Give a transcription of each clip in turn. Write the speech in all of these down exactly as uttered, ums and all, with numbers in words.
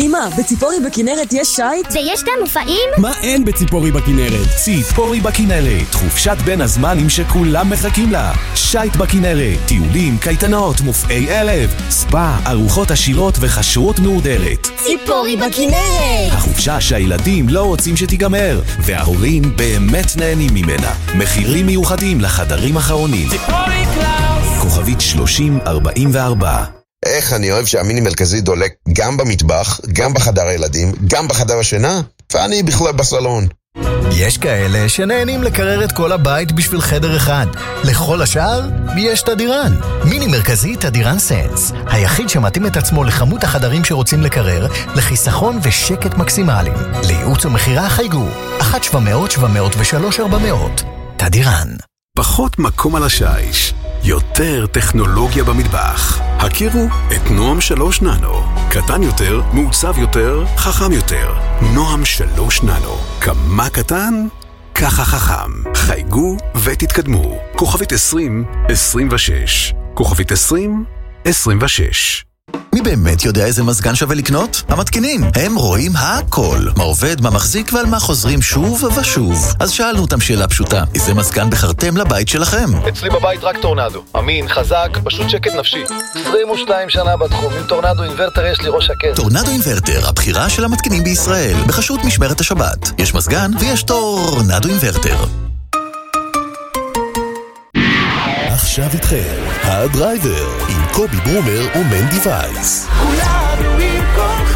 אמא, בציפורי בכנרת יש שייט? ויש גם מופעים? מה אין בציפורי בכנרת? ציפורי בכנרת, חופשת בין הזמנים שכולם מחכים לה. שייט בכנרת, טיולים, קייטנות, מופעי ערב, ספא, ארוחות עשירות וחשרות מהודרת. ציפורי בכנרת! החופשה שהילדים לא רוצים שתיגמר, וההורים באמת נהנים ממנה. מחירים מיוחדים לחדרים האחרונים. ציפורי קלאוס! כוכבית שלושים ארבעים וארבע. איך אני אוהב שהמיני מרכזי דולק גם במטבח, גם בחדר הילדים, גם בחדר השינה, ואני בכלל בסלון. יש כאלה שנהנים לקרר את כל הבית בשביל חדר אחד. לכל השאר, יש תדירן. מיני מרכזי תדירן סנס. היחיד שמתאים את עצמו לכמות החדרים שרוצים לקרר, לחיסכון ושקט מקסימליים. לייעוץ ומחירה חייגו. אחת שבע מאות שבע מאות ושלוש ארבע מאות. תדירן. פחות מקום על השיש, יותר טכנולוגיה במטבח. הכירו את נועם שלוש ננו. קטן יותר, מעוצב יותר, חכם יותר. נועם שלוש ננו. כמה קטן? ככה חכם. חייגו ותתקדמו. כוכבית עשרים עשרים ושש. כוכבית עשרים עשרים ושש. מי באמת יודע איזה מזגן שווה לקנות? המתקינים. הם רואים הכל. מה עובד, מה מחזיק ועל מה חוזרים שוב ושוב. אז שאלנו אותם שאלה פשוטה. איזה מזגן בחרתם לבית שלכם? אצלי בבית רק טורנדו. אמין, חזק, פשוט שקט נפשי. עשרים ושתיים שנה בתחום. עם טורנדו אינברטר יש לי ראש שקט. טורנדו אינברטר, הבחירה של המתקינים בישראל. בחסות משמרת השבת. יש מזגן ויש טורנדו אינברטר. עכשיו איתכם, הדרייבר, עם קובי ברומר ומנדי וייס. כולנו עם כולך.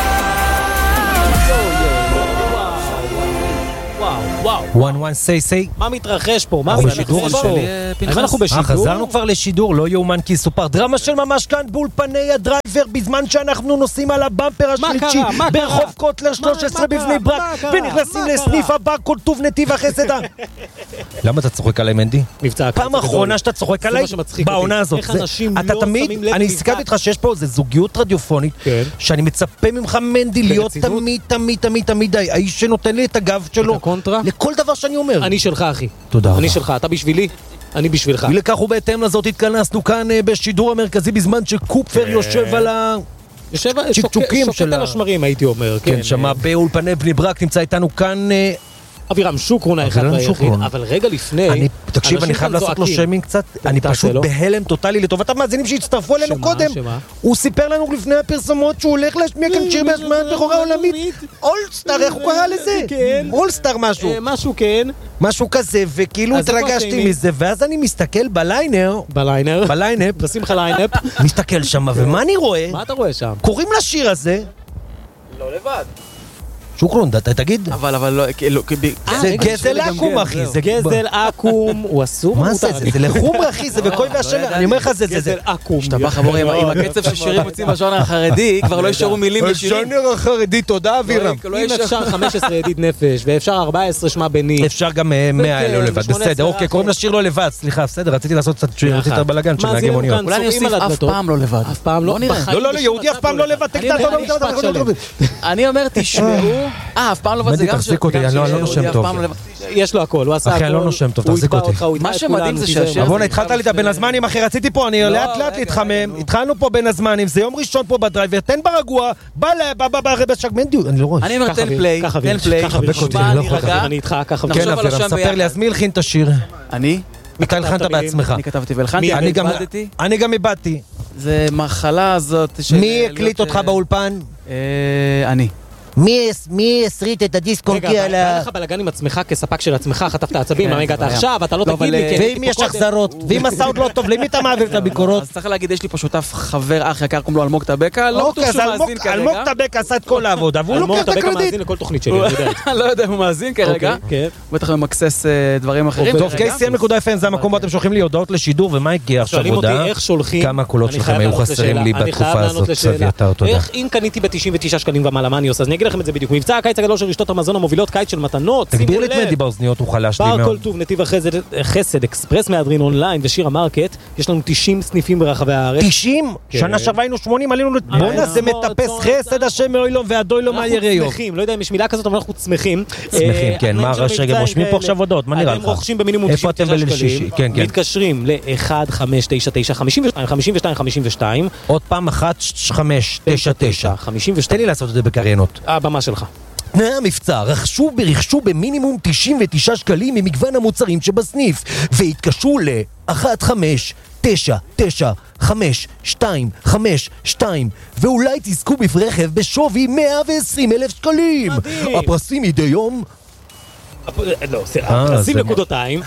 וואו, וואו, say say. מה מתרחש פה? מה אנחנו מתרחש בשידור, פה? האם אנחנו בשידור? חזרנו כבר לשידור, לא יאומן כי סופר. דרמה של ממש כאן באולפני הדרייבר, בזמן שאנחנו נוסעים על הבמפר השלישי ברחוב קוטלר שלוש עשרה בבני ברק, ונכנסים לסניף הבא כל טוב נתיב החסד. למה אתה צוחק עליי, מנדי? מבצע פעם האחרונה שאתה צוחק עליי בעונה הזאת. איך אנשים לא שמים לב? אני הסתכלתי איתך שיש פה איזו זוגיות רדיופונית, שאני מצפה ממך, מנדי, להיות תמיד, תמיד, תמיד, תמיד האיש שנותן לי את הגב שלו לכל דבר שאני אומר. אני שלך, אחי. תודה רבה. אני שלך, אתה בשבילי, אני בשבילך. ולכך ובהתאם לזאת התכנסנו כאן בשידור המרכזי בזמן שקופפר יושב על הצ'יקצ'וקים של על השמרים, הייתי אומר. כן, שמה באולפני בני ברק, נמצא איתנו כאן אבירם שוקרון האחד והיחיד, אבל רגע לפני, תקשיב, אני חייב לעשות לו שיימינג קצת, אני פשוט בהלם טוטלי לטובת המאזינים שהצטרפו אלינו קודם. הוא סיפר לנו לפני הפרסומות שהוא הולך להשמיע כאן שיר בהשמעת בכורה עולמית, אולסטאר, איך הוא קרא לזה? אולסטאר משהו. משהו, כן. משהו כזה, וכאילו התרגשתי מזה, ואז אני מסתכל בליינר, בליינר, בליינאפ, נשים לך ליינאפ, מסתכל שם, ומה אני רואה? מה אתה רואה שם? קוראים לשיר הזה לא לבד. שוקרון, אתה תגיד? אבל, אבל לא, כאילו, זה גזל אקום, אחי, זה גזל אקום, הוא אסור? מה זה? זה לחומר, אחי, זה בקוי והשם, אני אומר לך, זה, זה, זה. גזל אקום. שטבח חמור, עם הקצב של שירים יוצאים בז'אנר החרדי, כבר לא ישארו מילים בשירים. בז'אנר החרדי, תודה אבירם. אם אפשר חמש עשרה ידיד נפש, ואפשר ארבע עשרה שמה בני. אפשר גם מאה לא לבד, בסדר, אוקיי, קוראים לשיר לא לבד, סליחה, בסדר, רציתי לעשות קצת שיר יותר בלגן של נהגי מוניות. אולי אני אוסיף אף פעם לא לבד. אף פעם לא? לא, לא, יהודי אף פעם לא לבד, אני אומר, תשמעו, אה, אף פעם לא לבד, זה גם תחזיק אותי, אני לא נושם טוב. יש לו הכל, הוא עשה הכל. אחי, אני לא נושם טוב, תחזיק אותי. מה שמדהים זה שהשיר... בוא'נה, התחלת לי את בין הזמנים, אחי, רציתי פה, אני לאט לאט להתחמם, התחלנו פה בין הזמנים, זה יום ראשון פה בדרייבר, תן ברגוע, בא בשגמנדי, אני לא רואה. אני אומר, תן פליי, תן פליי, חבק אותי, אני לא יכול לחבר. אני איתך, ככה. כן, אבירם, ספר לי, אז מי הלחין את השיר? אני? אתה הלחנת בעצמך. אני כתבתי והלחנתי, אני איבדתי. אני גם איבדתי. זה מחלה הזאת. מי הקליט אותך באולפן? אני. מי הסריט את הדיסק-אונקי על ה... רגע, היה לך בלגן עם עצמך כספק של עצמך, חטפת עצבים, למה הגעת עכשיו, אתה לא תגיד לי, כן. ואם יש החזרות, ואם הסאונד לא טוב, למי אתה מעביר את הביקורות? אז צריך להגיד, יש לי פה שותף חבר אח יקר, קוראים לו אלמוג טבקה, לא בטוח שהוא מאזין כרגע. אלמוג טבקה עשה את כל העבודה, והוא לוקח את הקרדיט. אלמוג טבקה מאזין לכל תוכנית שלי, אני יודע. לא יודע אם הוא מאזין כרגע. בטח הוא מקסס דברים אחרים. טוב, קי סי אם נקודה אף אם זה המקום בו אתם שולחים לי הודעות לשידור, ומה הגיע עכשיו הודעה? כמה קולות שלכם היו חסרים לי בתקופה הזאת, סבייתר, תודה. אם קניתי ב-תשעים ותשעה שקלים ומעלה, מה אני עושה? אז אני אגיד אגיד לכם את זה בדיוק. מבצע הקיץ הגדול של רשתות המזון המובילות קיץ של מתנות. תגביר לי את מדי באוזניות, הוא חלש לי מאוד. בר כל טוב, נתיב החסד, אקספרס מהדרין אונליין ושירה מרקט, יש לנו תשעים סניפים ברחבי הארץ. תשעים? שנה שעברה היינו שמונים, עלינו בונה, זה מטפס חסד השם מאוילום והדוילום מהיריוב. אנחנו שמחים, לא יודע אם יש מילה כזאת, אבל אנחנו שמחים. שמחים, כן, מה ראש רגע, רושמים פה עכשיו הודעות, מה נראה לך? הם רוכשים במינימום תשעים ותשעה שקלים, מתקשרים ל-אחת חמש תשע תשע חמש שתיים חמש שתיים חמש שתיים. עוד פעם אחת חמש תשע תשע. תן לי לעשות את זה בקריינות. הבמה שלך. תנאי המבצע, רכשו ברכשו במינימום תשעים ותשעה שקלים ממגוון המוצרים שבסניף, והתקשרו ל-אחת חמש תשע תשע חמש שתיים חמש שתיים, ואולי תזכו ברכב בשווי מאה ועשרים אלף שקלים. מדהים. הפרסים מדי יום... לא, הפרסים נקודותיים.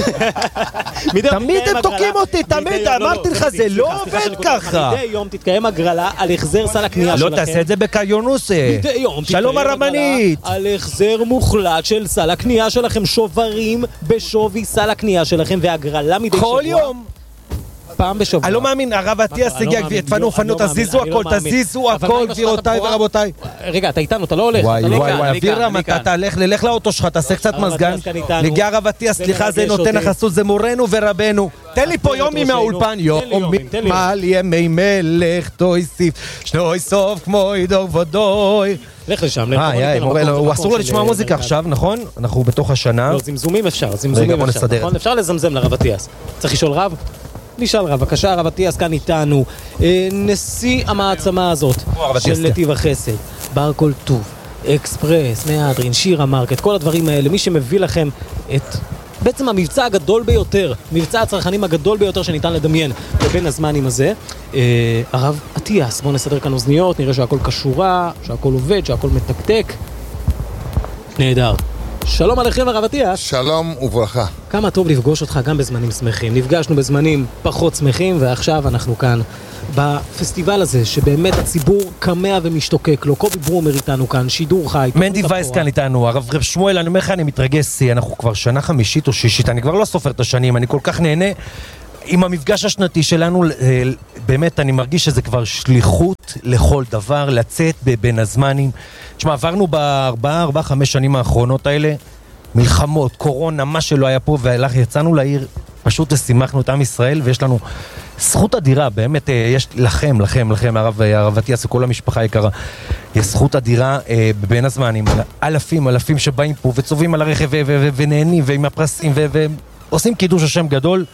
תמיד הם תוקעים אותי, תמיד אמרתי לך, זה לא עובד ככה. מדי יום תתקיים הגרלה על החזר סל הקנייה שלכם. לא תעשה את זה בקיונוסה. שלום הרבנית. על החזר מוחלט של סל הקנייה שלכם, שוברים בשווי סל הקנייה שלכם, והגרלה מדי שבוע. כל יום. פעם בשבוע. אני לא מאמין, הרב אטיאס הגיע, תפנו פנו, תזיזו הכל, תזיזו הכל, גבירותיי ורבותיי. רגע, אתה איתנו, אתה לא הולך. וואי וואי וואי, אבירם, אתה תלך, ללך לאוטו שלך, תעשה קצת מזגן. נגיע הרב אטיאס, סליחה, זה נותן החסות, זה מורנו ורבנו. תן לי פה יומי מהאולפן, יומי מעל ימי מלך, תויסיף, שנוי סוף כמו ידור ודוי. לך לשם, הוא אסור לו לשמוע מוזיקה עכשיו, נכון? אנחנו בתוך השנה. לא, זמזומים אפשר, זמזומים אפשר. אפשר לזמזם לרב אטיאס. צריך לשאול רב? נשאל רב, בבקשה, רב אטיאס כאן איתנו, נשיא המעצמה הזאת של נתיב החסד, בר כל טוב, אקספרס, מהדרין, שירה מרקט, כל הדברים האלה, מי שמביא לכם את בעצם המבצע הגדול ביותר, מבצע הצרכנים הגדול ביותר שניתן לדמיין לבין הזמנים הזה. הרב אטיאס, בואו נסדר כאן אוזניות, נראה שהכל קשורה, שהכל עובד, שהכל מתקתק. נהדר. שלום עליכם הרב אטיאס. שלום וברכה. כמה טוב לפגוש אותך גם בזמנים שמחים. נפגשנו בזמנים פחות שמחים, ועכשיו אנחנו כאן בפסטיבל הזה, שבאמת הציבור קמע ומשתוקק לו. קובי ברומר איתנו כאן, שידור חי. מנדי וייס כאן איתנו, הרב רב שמואל, אני אומר לך, אני מתרגש, אנחנו כבר שנה חמישית או שישית, אני כבר לא סופר את השנים, אני כל כך נהנה. עם המפגש השנתי שלנו, באמת אני מרגיש שזה כבר שליחות לכל דבר, לצאת בין הזמנים. תשמע, עברנו בארבעה, ארבעה, חמש שנים האחרונות האלה, מלחמות, קורונה, מה שלא היה פה, ויצאנו לעיר, פשוט ושימחנו את עם ישראל, ויש לנו זכות אדירה, באמת, יש לכם, לכם, לכם, הרב, הרב אטיאס וכל המשפחה היקרה, יש זכות אדירה אה, בין הזמנים, אלפים, אלפים שבאים פה, וצובעים על הרכב, ונהנים, ועם הפרסים, ועושים קידוש השם גדול,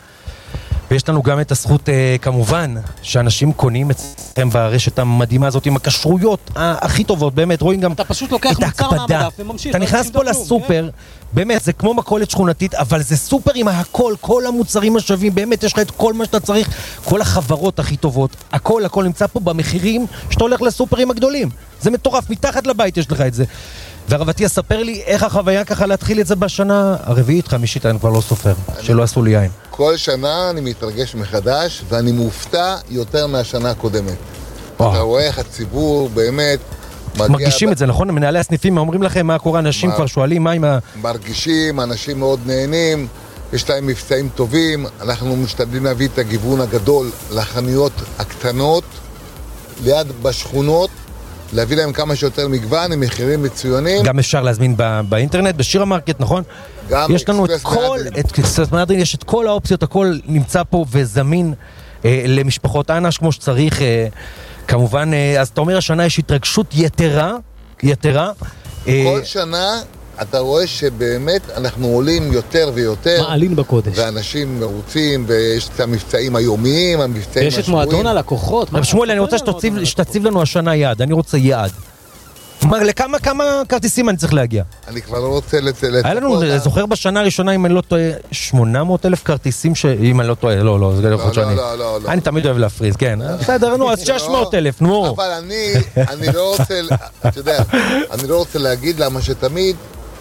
ויש לנו גם את הזכות, אה, כמובן, שאנשים קונים אצלכם ברשת המדהימה הזאת עם הכשרויות הכי טובות, באמת, רואים גם אתה פשוט לוקח מוצר מהמדף וממשיך. אתה נכנס פה לסופר, באמת, זה כמו מכולת שכונתית, אבל זה סופר עם הכל, כל המוצרים השווים, באמת, יש לך את כל מה שאתה צריך, כל החברות הכי טובות, הכל, הכל נמצא פה במחירים שאתה הולך לסופרים הגדולים. זה מטורף, מתחת לבית יש לך את זה. והרב אטיאס, ספר לי איך החוויה ככה להתחיל את זה בשנה הרביעית, חמישית, אני כבר לא סופר, שלא עשו לי יין. כל שנה אני מתרגש מחדש, ואני מופתע יותר מהשנה הקודמת. אתה רואה איך הציבור באמת מרגישים את זה, נכון? מנהלי הסניפים אומרים לכם מה קורה, אנשים כבר שואלים מה עם ה... מרגישים, אנשים מאוד נהנים, יש להם מבצעים טובים, אנחנו משתדלים להביא את הגיוון הגדול לחנויות הקטנות, ליד בשכונות, להביא להם כמה שיותר מגוון עם מחירים מצוינים. גם אפשר להזמין באינטרנט, בשירה מרקט, נכון? יש לנו את כל, את אקספרס מהדרין, יש את כל האופציות, הכל נמצא פה וזמין אה, למשפחות אנש כמו שצריך. אה, כמובן, אה, אז אתה אומר, השנה יש התרגשות יתרה, יתרה. אה, כל שנה אתה רואה שבאמת אנחנו עולים יותר ויותר. מעלים בקודש. ואנשים מרוצים, ויש את המבצעים היומיים, המבצעים השבועים. יש את מועדון הלקוחות. רב שמואל, אני רוצה שתציב לנו השנה יעד, אני רוצה יעד. לכמה כמה כרטיסים אני צריך להגיע? אני כבר לא רוצה לצלט. היה לנו, זוכר בשנה הראשונה, אם אני לא טועה, שמונה מאות אלף כרטיסים, אם אני לא טועה, לא, לא, זה לא יכול שאני. לא, לא, לא. אני תמיד אוהב להפריז, כן. בסדר, נו, אז שש מאות אלף, נו. אבל אני, אני לא רוצה, אתה יודע, אני לא רוצה להגיד למה שתמיד,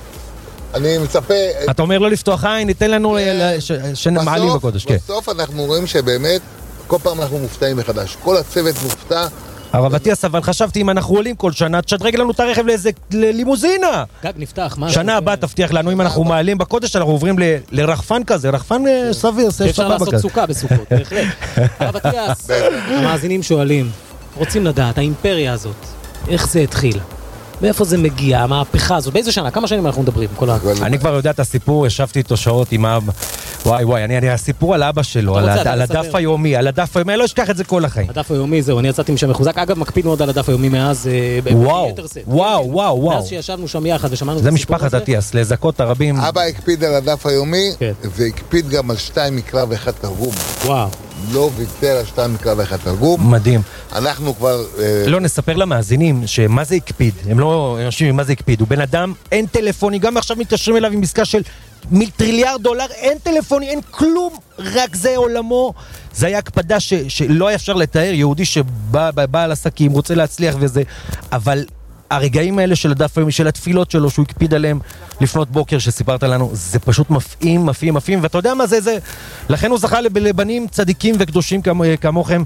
אני מצפה... אתה אומר לא לפתוח עין, ניתן לנו שנמעלים בקודש, כן. בסוף אנחנו רואים שבאמת, כל פעם אנחנו מופתעים מחדש. כל הצוות מופתע. הרב אטיאס, אבל חשבתי אם אנחנו עולים כל שנה, תשדרג לנו את הרכב לאיזה לימוזינה. גג נפתח, מה? שנה הבאה תבטיח לנו, אם אנחנו מעלים בקודש, אנחנו עוברים לרחפן כזה, רחפן סביר, אפשר לעשות סוכה בסוכות, בהחלט. הרב אטיאס, המאזינים שואלים, רוצים לדעת, האימפריה הזאת, איך זה התחיל? מאיפה זה מגיע, המהפכה הזאת, באיזה שנה, כמה שנים אנחנו מדברים? אני כבר יודע את הסיפור, ישבתי איתו שעות עם אבא, וואי וואי, אני הסיפור על אבא שלו, על הדף היומי, על הדף היומי, אני לא אשכח את זה כל החיים. הדף היומי, זהו, אני יצאתי משם מחוזק, אגב, מקפיד מאוד על הדף היומי מאז, וואו, וואו, וואו, וואו. מאז שישבנו שם יחד ושמענו את זה משפחת אטיאס, לזכות הרבים. אבא הקפיד על הדף היומי, והקפיד גם על שתיים מקרא ואחד תרגום. וואו. לא ויתר על שתיים מקרא ואחד תרגום. מדהים. אנחנו כבר... לא, נספר למאזינים שמה זה הקפיד. הם לא אנשים מה זה הקפיד. הוא בן אדם, אין טלפוני, גם עכשיו מתקשרים אליו עם עסקה של טריליארד דולר, אין טלפוני, אין כלום, רק זה עולמו. זה היה הקפדה ש, שלא היה אפשר לתאר, יהודי שבא בא על עסקים, רוצה להצליח וזה, אבל הרגעים האלה של הדף היומי, של התפילות שלו, שהוא הקפיד עליהם לפנות בוקר שסיפרת לנו, זה פשוט מפעים, מפעים, מפעים, ואתה יודע מה זה, זה, לכן הוא זכה לבנים צדיקים וקדושים כמוכם,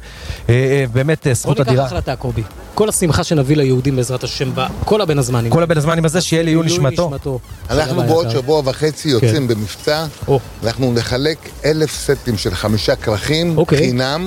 באמת זכות אדירה. בוא ניקח החלטה, קובי. כל השמחה שנביא ליהודים בעזרת השם, כל הבן הזמנים. כל הבן הזמנים הזה, שיהיה לעילוי נשמתו. אנחנו בעוד שבוע וחצי יוצאים במבצע, אנחנו נחלק אלף סטים של חמישה כרכים, חינם,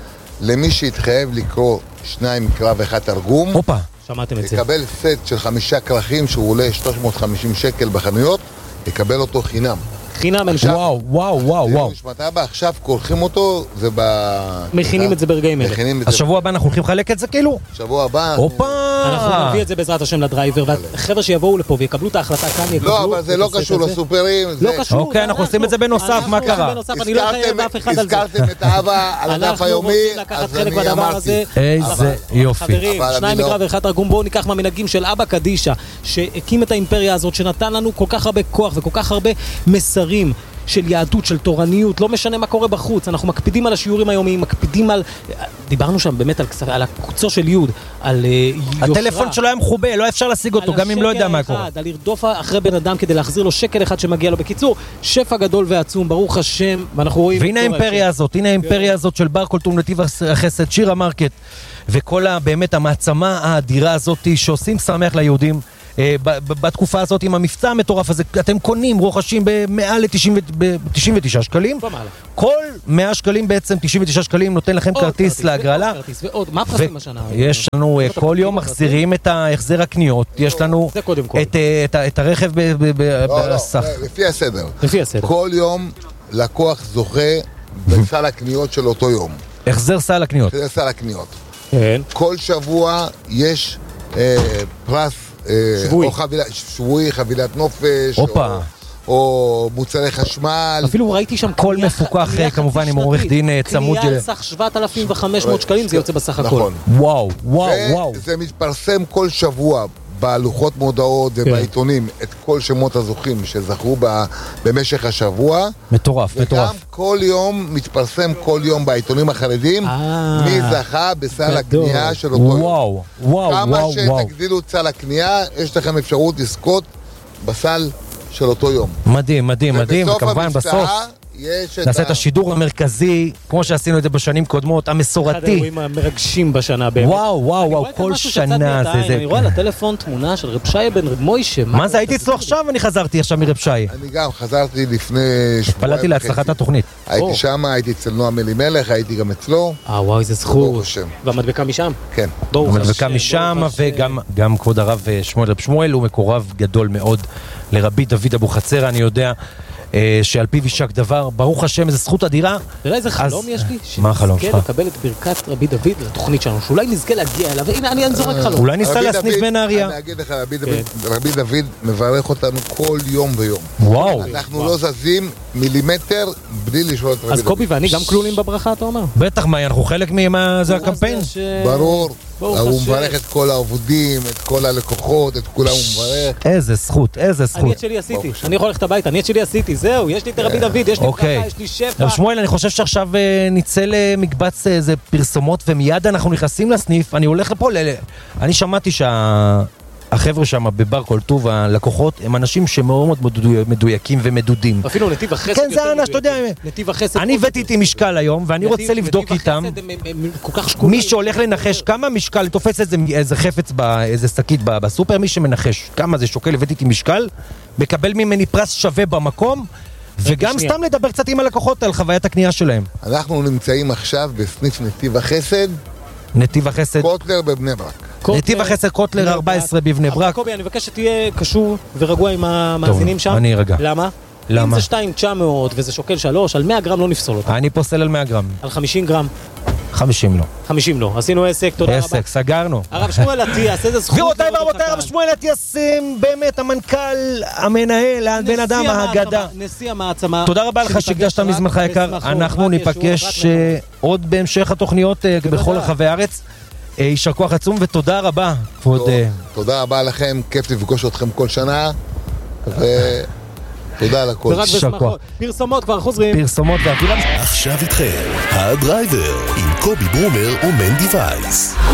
למי שהתחייב לקרוא שניים מקרא ואחד תרגום. הופה. שמעתם את זה. יקבל סט של חמישה כרכים שהוא עולה שלוש מאות וחמישים שקל בחנויות, יקבל אותו חינם. חינם אין שם. וואו, וואו, וואו, וואו. נשמת אבא, עכשיו כורכים אותו, זה ב... מכינים את זה ברגעים אלה. השבוע הבא אנחנו הולכים לחלק את זה כאילו? שבוע הבא... הופה! אנחנו נביא את זה בעזרת השם לדרייבר, והחבר'ה שיבואו לפה ויקבלו את ההחלטה כאן, יקבלו... לא, אבל זה לא קשור לסופרים. לא קשור. אוקיי, אנחנו עושים את זה בנוסף, מה קרה? אני לא אחייב אף אחד על זה. הזכרתם את אבא על הדף היומי, אז אני אמרתי. איזה יופי. חברים, שניים מקרא ואחד תרגום, בואו ניקח מהמנהגים של אבא קדישה, שהקים את האימפריה הזאת, שנתן לנו כל כך הרבה כוח וכל כך הרבה מסרים של יהדות, של תורניות, לא משנה מה קורה בחוץ, אנחנו מקפידים על השיעורים היומיים, מקפידים על... דיברנו שם באמת על, על הקוצו של יוד, על יושרה. הטלפון שלו היה מחובה, לא אפשר להשיג אותו, גם אם לא יודע מה קורה. על לרדוף אחרי בן אדם כדי להחזיר לו שקל אחד שמגיע לו. בקיצור, שפע גדול ועצום, ברוך השם, ואנחנו רואים... והנה האימפריה הזאת, הנה האימפריה הזאת של בר קולטום, נתיב החסד, שירה מרקט, וכל באמת המעצמה האדירה הזאת שעושים שמח ליהודים, בתקופה הזאת עם המבצע המטורף הזה, אתם קונים, רוכשים במעל ל-תשעים ותשעה שקלים, כל מאה שקלים בעצם, תשעים ותשעה שקלים נותן לכם כרטיס להגרלה, מה הפרסים השנה? יש לנו כל יום מחזירים את ההחזר הקניות, יש לנו את הרכב בסך. לפי הסדר. לפי הסדר. כל יום לקוח זוכה בסל הקניות של אותו יום. החזר סל הקניות. החזר סל הקניות. כל שבוע יש פרס שבוי. או חבילה, שבוי, חבילת נופש, או, או מוצרי חשמל. אפילו ראיתי שם כל מפוקח כמובן עם עורך דין צמוד. קנייה על סך שבעת אלפים וחמש מאות שקלים, זה יוצא בסך הכל. נכון. וואו, וואו, וואו. זה מתפרסם כל שבוע בלוחות מודעות ובעיתונים, את כל שמות הזוכים שזכו במשך השבוע. מטורף, מטורף. וגם כל יום מתפרסם כל יום בעיתונים החרדים מי זכה בסל הקנייה של אותו יום. וואו, וואו, כמה וואו. שתגדילו את סל הקנייה, יש לכם אפשרות לזכות בסל של אותו יום. מדהים, מדהים, מדהים. וכמובן בסוף נעשה את השידור המרכזי, כמו שעשינו את זה בשנים קודמות, המסורתי. אחד האירועים המרגשים בשנה באמת. וואו, וואו, וואו, כל שנה זה זה. אני רואה על הטלפון תמונה של רב שי בן רב מוישה. מה זה? הייתי אצלו עכשיו, אני חזרתי עכשיו מרב שי. אני גם חזרתי לפני שבועיים. התפללתי להצלחת התוכנית. הייתי שם, הייתי אצל נועם אלימלך, הייתי גם אצלו. אה, וואו, איזה זכות. והמדבקה משם? כן. המדבקה משם, וגם כבוד הרב שמואל רב שמואל, הוא מקורב גדול מאוד לרבי דוד אבוחצירא, אני יודע. שעל פיו יישק דבר, ברוך השם, איזו זכות אדירה. אתה יודע איזה חלום יש לי? מה החלום שלך? שנזכה לקבל את ברכת רבי דוד לתוכנית שלנו, שאולי נזכה להגיע אליו, הנה אני אנזור רק חלום. אולי ניסה להסניף בנהריה. אני אגיד לך, רבי דוד מברך אותנו כל יום ויום. וואו. אנחנו לא זזים מילימטר בלי לשאול את רבי דוד. אז קובי ואני גם כלולים בברכה, אתה אומר? בטח, מה, אנחנו חלק ממה זה הקמפיין? ברור. הוא מברך את כל העובדים, את כל הלקוחות, את כולם הוא מברך. איזה זכות, איזה זכות. אני את שלי עשיתי, אני יכול ללכת הביתה, אני את שלי עשיתי, זהו, יש לי את רבי דוד, יש לי ברכה, יש לי שפע. רב שמואל, אני חושב שעכשיו נצא למקבץ איזה פרסומות, ומיד אנחנו נכנסים לסניף, אני הולך לפה, אני שמעתי שה... החבר'ה שם בבר כל טוב, הלקוחות, הם אנשים שמאוד מאוד מדויקים ומדודים. אפילו נתיב החסד כן, זה האנש, אתה יודע. נתיב החסד. אני הבאתי איתי משקל היום, ואני רוצה לבדוק איתם. מי שהולך לנחש כמה משקל, תופס איזה חפץ, איזה שקית בסופר, מי שמנחש כמה זה שוקל, הבאתי איתי משקל, מקבל ממני פרס שווה במקום, וגם סתם לדבר קצת עם הלקוחות על חוויית הקנייה שלהם. אנחנו נמצאים עכשיו בסניף נתיב החסד. נתיב החסד. קוטלר בבני ברק. נתיב החסד קוטלר ארבע עשרה בבני ברק. קובי, אני מבקש שתהיה קשור ורגוע עם המאזינים שם. אני רגע. למה? למה? אם זה שתיים תשע מאות וזה שוקל שלוש, על מאה גרם לא נפסול אותה. אני פוסל על מאה גרם. על חמישים גרם? חמישים לא. חמישים לא. עשינו עסק, תודה רבה. עסק, סגרנו. הרב שמואל אטיאס, איזה זכות. גבירותיי ורבותיי, הרב שמואל אטיאס, באמת המנכ"ל, המנהל, הבן אדם, האגדה. נשיא המעצמה. תודה רבה לך שהקדשת מזמנך יקר. אנחנו ניפגש עוד בהמשך התוכניות בכל רחבי הארץ. יישר כוח עצום ותודה רבה. תודה רבה לכם, כיף לפגוש אתכם כל שנה. תודה על הכל. פרסומות כבר חוזרים. פרסומות ואווירה. עכשיו איתכם, הדרייבר עם קובי ברומר ומנדי וייס.